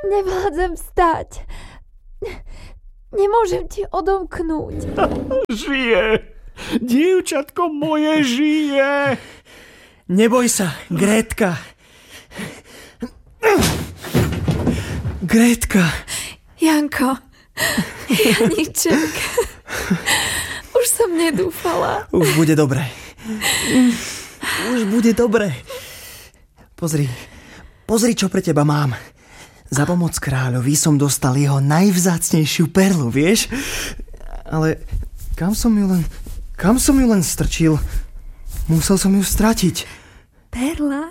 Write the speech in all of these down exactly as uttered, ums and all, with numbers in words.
Nevládzem vstať. Nemôžem ti odomknúť. Žije! Dievčatko moje žije! Neboj sa, Grétka. Grétka. Janko, Janiček. Už som nedúfala. Už bude dobre. Už bude dobre. Pozri, pozri, čo pre teba mám. Za pomoc kráľovi som dostal jeho najvzácnejšiu perlu, vieš? Ale kam som ju len, kam som ju len strčil? Musel som ju stratiť. Perla?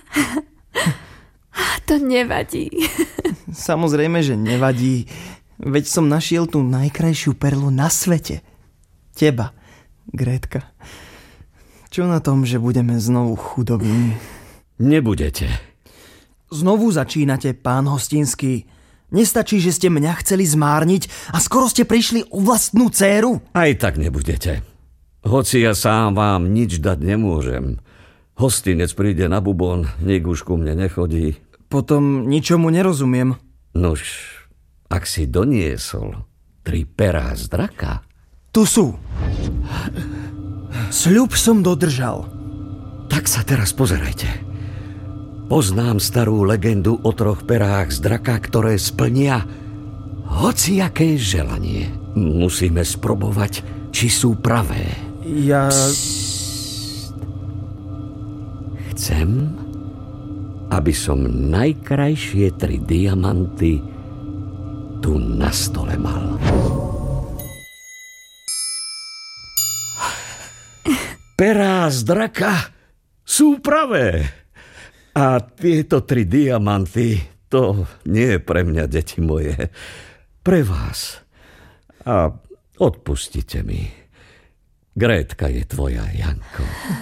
To nevadí. Samozrejme, že nevadí. Veď som našiel tú najkrajšiu perlu na svete. Teba, Grétka. Čo na tom, že budeme znovu chudobní? Nebudete. Znovu začínate, pán Hostinský. Nestačí, že ste mňa chceli zmárniť a skoro ste prišli o vlastnú dcéru? Aj tak nebudete. Hoci ja sám vám nič dať nemôžem. Hostinec príde na bubon, nik už ku mne nechodí. Potom ničomu nerozumiem. Nuž, ak si doniesol tri perá z draka... Tu sú. Sľub som dodržal. Tak sa teraz pozerajte. Poznám starú legendu o troch perách z draka, ktoré splnia hociaké želanie. Musíme sprobovať, či sú pravé. Ja... Psst. Chcem, aby som najkrajšie tri diamanty tu na stole mal. Perá z draka sú pravé. A tieto tri diamanty, to nie je pre mňa, deti moje. Pre vás. A odpustite mi. Grétka je tvoja, Janko.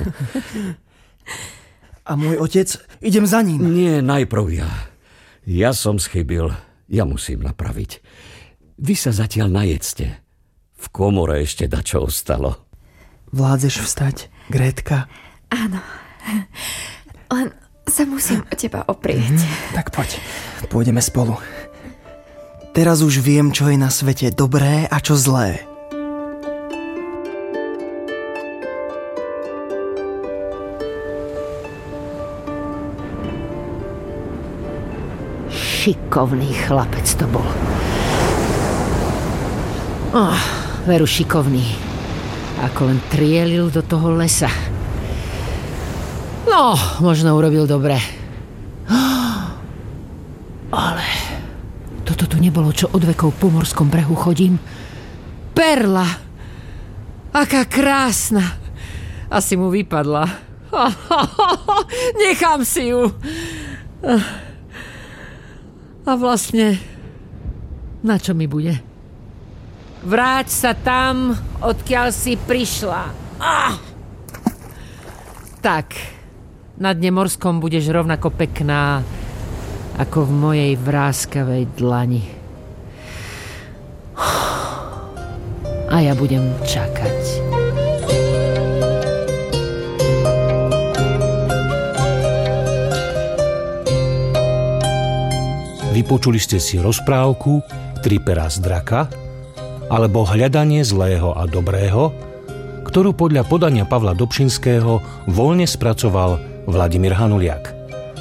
A môj otec? Idem za ním. Nie, najprv ja. Ja som schybil. Ja musím napraviť. Vy sa zatiaľ najedzte. V komore ešte dačo ostalo. Vládzeš vstať, Grétka? Áno. Len... sa musím o teba oprieť. Mm, tak poď, pôjdeme spolu. Teraz už viem, čo je na svete dobré a čo zlé. Šikovný chlapec to bol. Oh, veru šikovný. Ako len trielil do toho lesa. No, možno urobil dobre. Ale toto tu nebolo, čo od vekov po morskom brehu chodím. Perla! Aká krásna! Asi mu vypadla. Nechám si ju. A vlastne, na čo mi bude? Vráť sa tam, odkiaľ si prišla. Ah! Tak... Na dne morskom budeš rovnako pekná, ako v mojej vráskavej dlani. A ja budem čakať. Vypočuli ste si rozprávku Tri perá z draka alebo Hľadanie zlého a dobrého, ktorú podľa podania Pavla Dobšinského voľne spracoval Vladimír Hanuliak.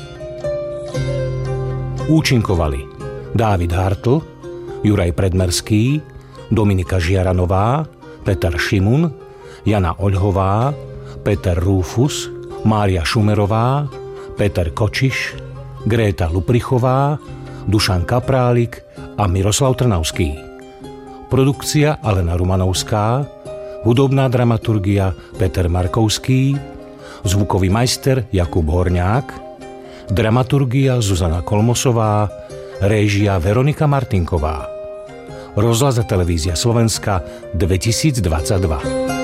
Účinkovali Dávid Hartl, Juraj Predmerský, Dominika Žiaranová, Peter Šimun, Jana Oľhová, Peter Rúfus, Mária Šumerová, Peter Kočiš, Gréta Luprichová, Dušan Kaprálik a Miroslav Trnavský. Produkcia Alena Rumanovská, hudobná dramaturgia Peter Markovský, zvukový majster Jakub Horňák, dramaturgia Zuzana Kolmosová, réžia Veronika Martinková. Rozhlas a televízia Slovenska dvetisícdvadsaťdva.